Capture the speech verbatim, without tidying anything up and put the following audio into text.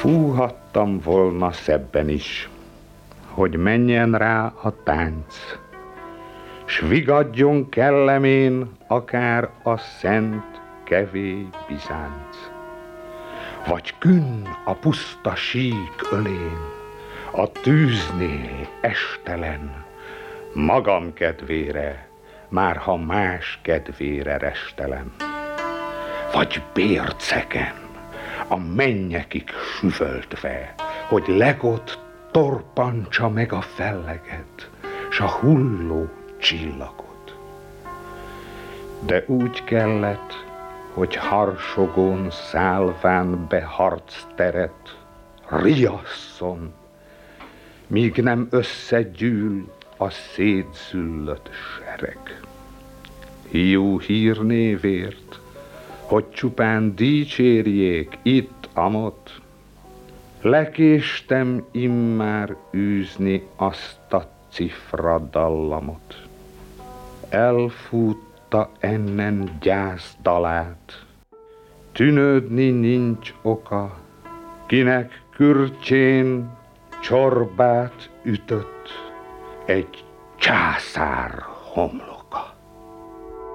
Fújhattam volna szebben is, hogy menjen rá a tánc, s vigadjon kellemén akár a szent kevély Bizánc. Vagy künn a puszta sík ölén, a tűznél estelen, magam kedvére, már ha más kedvére restelem. Vagy bércegen, a mennyekig süvöltve, hogy legot torpancsa meg a felleget, s a hulló csillagot. De úgy kellett, hogy harsogón szálván be harcteret riasszon, míg nem összegyűl a szétzüllött sereg. Jó hírnévért, hogy csupán dicsérjék itt-amott, lekéstem immár űzni azt a cifra dallamot. Elfútta ennen gyászdalát, tűnődni nincs oka, kinek kürtjén csorbát ütött egy császár homlok.